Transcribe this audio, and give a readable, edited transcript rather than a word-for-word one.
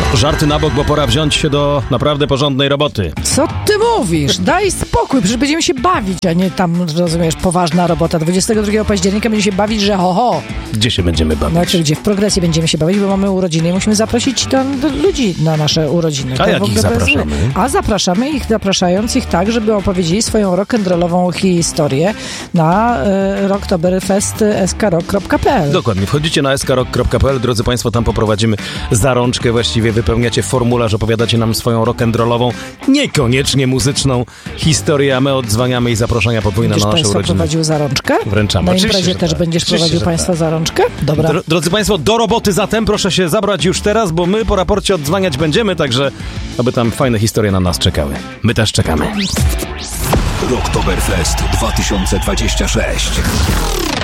Żarty na bok, bo pora wziąć się do naprawdę porządnej roboty. Co ty mówisz? Daj spokój, przecież będziemy się bawić, a nie tam, rozumiesz, poważna robota. 22 października będziemy się bawić, że ho. Gdzie się będziemy bawić? Znaczy, gdzie? W Progresie będziemy się bawić, bo mamy urodziny i musimy zaprosić tam ludzi na nasze urodziny. A jak ich zapraszamy? A zapraszamy ich, zapraszając ich tak, żeby opowiedzieli swoją rock'n'rollową historię na rocktoberfest.skrock.pl. Dokładnie. Wchodzicie na skrock.pl, drodzy Państwo, tam poprowadzimy zarączkę, właściwie wypełniacie formularz, opowiadacie nam swoją rock'n'rollową, niekoniecznie muzyczną historię, a my odzwaniamy i zaproszenia podwójne na nasze Państwo urodziny. prowadził zarączkę? Wręczamy. Na Oczywiście, imprezie że też tak. będziesz Oczywiście, prowadził że Państwa tak. zarączkę? Dobra. Drodzy Państwo, do roboty zatem, proszę się zabrać już teraz, bo my po raporcie odzwaniać będziemy, także aby tam fajne historie na nas czekały. My też czekamy. Rocktoberfest 2026.